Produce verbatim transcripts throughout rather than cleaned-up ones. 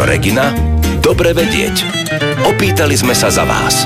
Rádio Regina? Dobre vedieť. Opýtali sme sa za vás.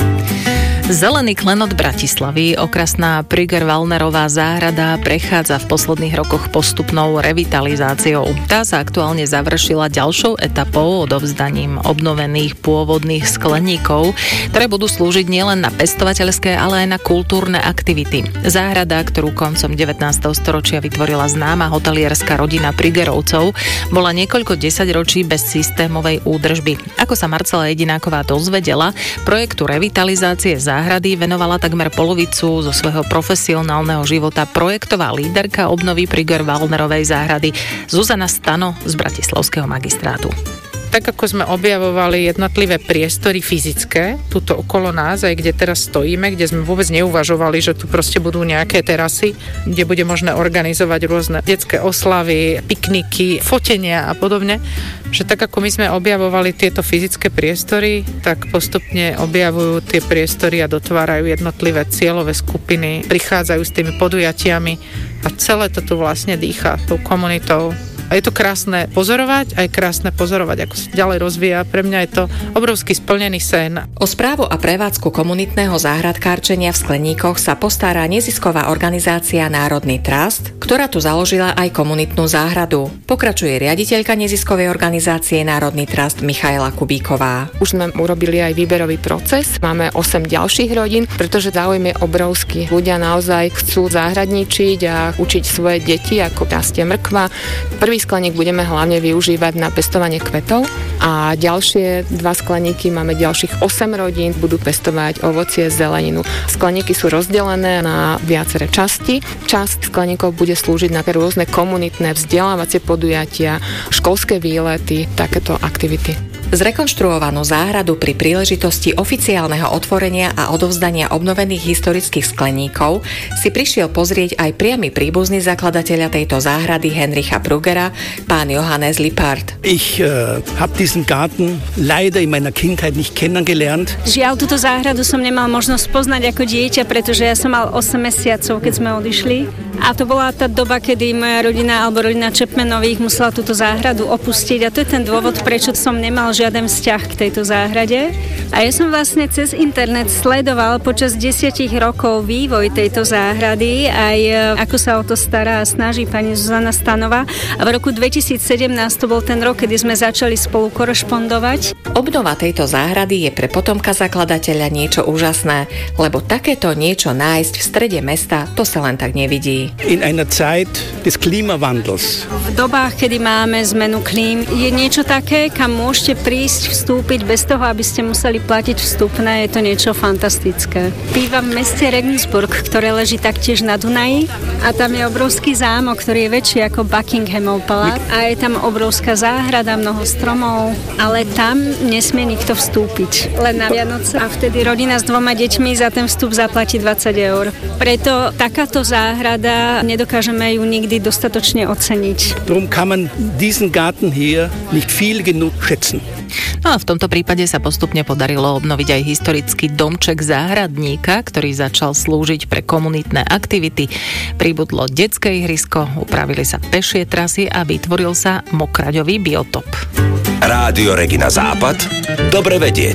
Zelený klenot Bratislavy, okrasná Prüger-Wallnerová záhrada, prechádza v posledných rokoch postupnou revitalizáciou. Tá sa aktuálne završila ďalšou etapou odovzdaním obnovených pôvodných skleníkov, ktoré budú slúžiť nielen na pestovateľské, ale aj na kultúrne aktivity. Záhrada, ktorú koncom devätnásteho storočia vytvorila známa hotelierská rodina Prügerovcov, bola niekoľko desaťročí bez systémovej údržby. Ako sa Marcela Jedináková dozvedela, projektu revitalizácie záhrady venovala takmer polovicu zo svojho profesionálneho života projektová líderka obnovy Prüger-Wallnerovej záhrady Zuzana Stano z bratislavského magistrátu. Tak ako sme objavovali jednotlivé priestory fyzické, tuto okolo nás, aj kde teraz stojíme, kde sme vôbec neuvažovali, že tu proste budú nejaké terasy, kde bude možné organizovať rôzne detské oslavy, pikniky, fotenia a podobne, že tak ako my sme objavovali tieto fyzické priestory, tak postupne objavujú tie priestory a dotvárajú jednotlivé cieľové skupiny, prichádzajú s tými podujatiami a celé to tu vlastne dýcha tou komunitou. A je to krásne pozorovať, aj krásne pozorovať, ako sa ďalej rozvíja. Pre mňa je to obrovský splnený sen. O správu a prevádzku komunitného záhradkárčenia v Skleníkoch sa postará nezisková organizácia Národný trust, ktorá tu založila aj komunitnú záhradu. Pokračuje riaditeľka neziskovej organizácie Národný trust Michaela Kubíková. Už sme urobili aj výberový proces. Máme osem ďalších rodín, pretože záujem je obrovský. Ľudia naozaj chcú záhradničiť a učiť svoje deti, ako rastie mrkva. Prvý skleník budeme hlavne využívať na pestovanie kvetov a ďalšie dva skleníky, máme ďalších osem rodín, budú pestovať ovocie, zeleninu. Skleníky sú rozdelené na viaceré časti. Časť skleníkov bude slúžiť na rôzne komunitné vzdelávacie podujatia, školské výlety, takéto aktivity. Zrekonštruovanú záhradu pri príležitosti oficiálneho otvorenia a odovzdania obnovených historických skleníkov si prišiel pozrieť aj priamy príbuzný zakladateľa tejto záhrady Henricha Prügera, pán Johannes Lippard. Ich äh, habe diesen Garten leider in meiner Kindheit nicht kennengelernt. Žiaľ, túto záhradu som nemal možnosť poznať ako dieťa, pretože ja som mal osem mesiacov, keď sme odišli. A to bola tá doba, kedy moja rodina alebo rodina Čepmenových musela túto záhradu opustiť a to je ten dôvod, prečo som nemal žiaden vzťah k tejto záhrade. A ja som vlastne cez internet sledoval počas desiatich rokov vývoj tejto záhrady, aj ako sa o to stará a snaží pani Zuzana Stanová. A v roku dvetisícsedemnásť to bol ten rok, kedy sme začali spolu korešpondovať. Obnova tejto záhrady je pre potomka zakladateľa niečo úžasné, lebo takéto niečo nájsť v strede mesta, to sa len tak nevidí. In einer Zeit des Klimawandels. V dobách, kedy máme zmenu klím, je niečo také, kam môžete prísť, vstúpiť bez toho, aby ste museli platiť vstupné. Je to niečo fantastické. Bývam v meste Regensburg, ktoré leží taktiež na Dunaji a tam je obrovský zámok, ktorý je väčší ako Buckinghamov palác a je tam obrovská záhrada, mnoho stromov, ale tam nesmie nikto vstúpiť. Len na Vianoce a vtedy rodina s dvoma deťmi za ten vstup zaplatí dvadsať eur. Preto takáto záhrada nedokážeme ju nikdy dostatočne oceniť. Darum kann man diesen Garten hier nicht viel genug schätzen. No a v tomto prípade sa postupne podarilo obnoviť aj historický domček záhradníka, ktorý začal slúžiť pre komunitné aktivity. Pribudlo detské ihrisko, upravili sa pešie trasy a vytvoril sa mokraďový biotop. Rádio Regina Západ. Dobre vedieť.